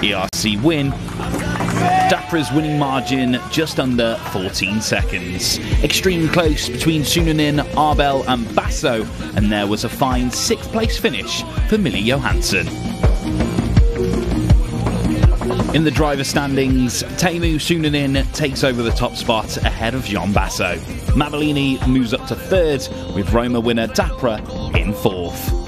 ERC win. Dapra's winning margin just under 14 seconds. Extreme close between Sunanen, Arbel and Basso, and there was a fine 6th place finish for Millie Johansson. In the driver standings, Teemu Sunanen takes over the top spot ahead of Jean Basso. Mavellini moves up to 3rd, with Roma winner Dapra in 4th.